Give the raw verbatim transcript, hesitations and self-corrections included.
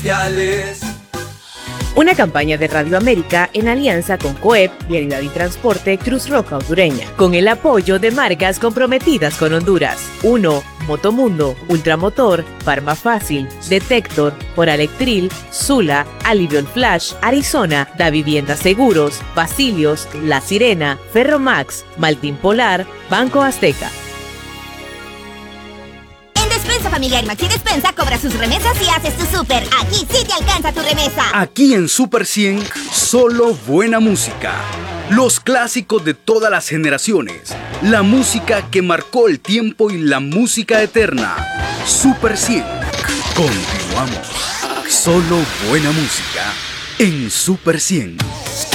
Una campaña de Radio América en alianza con COEP, Vialidad y Transporte Cruz Roja Hondureña, con el apoyo de marcas comprometidas con Honduras. uno. Motomundo, Ultramotor, Farma Fácil, Detector, Oralectril, Zula, Alivion Flash, Arizona, Da Vivienda Seguros, Basilios, La Sirena, Ferromax, Maltín Polar, Banco Azteca. Despensa Familiar Maxi Despensa cobra sus remesas y haces tu súper. Aquí sí te alcanza tu remesa. Aquí en Super cien, solo buena música. Los clásicos de todas las generaciones. La música que marcó el tiempo y la música eterna. Super cien. Continuamos. Solo buena música en Super cien.